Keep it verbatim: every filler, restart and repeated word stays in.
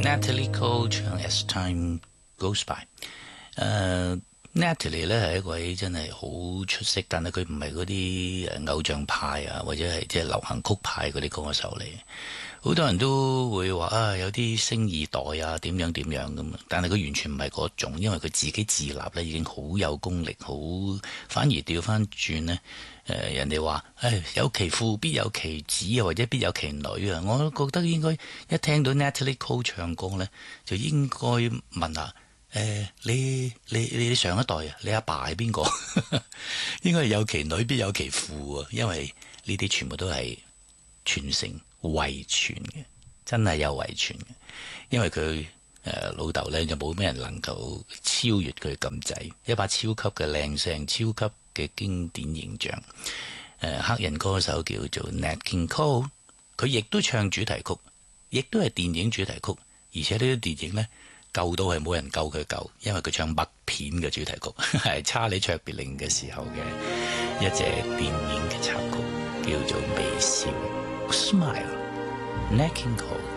Natalie Cole 唱 As Time Goes By。誒、uh,，Natalie 咧係一位真係好出色，但係佢唔係嗰啲誒偶像派啊，或者係即係流行曲派嗰啲歌手嚟。好多人都會話啊，有啲星二代啊，點樣點樣咁，但係佢完全唔係嗰種，因為佢自己自立咧已經好有功力，好反而調翻轉呢。誒、呃，人哋話誒有其父必有其子啊，或者必有其女啊，我都覺得應該一聽到 Natalie Cole 唱歌呢，就應該問下誒、呃，你你你上一代啊，你阿爸係邊個？應該係有其女必有其父啊，因為呢啲全部都係傳承遺傳嘅，真係有遺傳嘅。因為佢誒、呃、老豆呢，就冇咩人能夠超越佢咁滯，一把超級嘅靚聲，超級嘅經典形象。誒、呃、黑人歌手叫做 Nat King Cole， 佢亦都唱主題曲，亦都係電影主題曲，而且呢啲電影呢，舊到係冇人夠佢舊，因為佢唱默片嘅主題曲，係查理卓別靈嘅時候嘅一隻電影嘅插曲，叫做微笑 Smile。Nat King Cole。